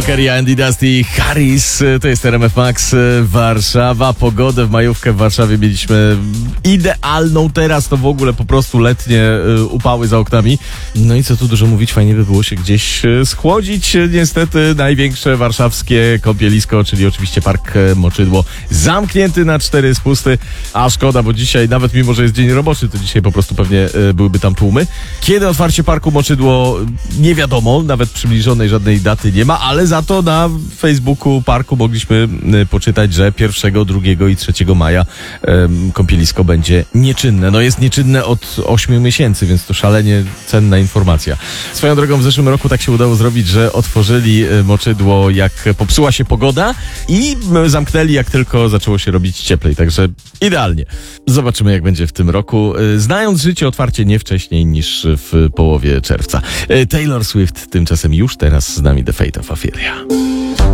Keria, Andy Dusty, Harris, to jest RMF Max Warszawa. Pogodę w majówkę w Warszawie mieliśmy idealną, teraz to w ogóle po prostu letnie upały za oknami. No i co tu dużo mówić, fajnie by było się gdzieś schłodzić. Niestety największe warszawskie kąpielisko, czyli oczywiście Park Moczydło, zamknięty na 4 spusty, a szkoda, bo dzisiaj, nawet mimo że jest dzień roboczy, to dzisiaj po prostu pewnie byłyby tam tłumy. Kiedy otwarcie Parku Moczydło, nie wiadomo, nawet przybliżonej żadnej daty nie ma, ale za to na Facebooku parku mogliśmy poczytać, że 1, 2 i 3 maja kąpielisko będzie nieczynne. No jest nieczynne od 8 miesięcy, więc to szalenie cenna informacja. Swoją drogą w zeszłym roku tak się udało zrobić, że otworzyli moczydło, jak popsuła się pogoda i zamknęli, jak tylko zaczęło się robić cieplej. Także idealnie. Zobaczymy, jak będzie w tym roku. Znając życie, otwarcie nie wcześniej niż w połowie czerwca. Taylor Swift tymczasem już teraz z nami The Fate of Ophelia.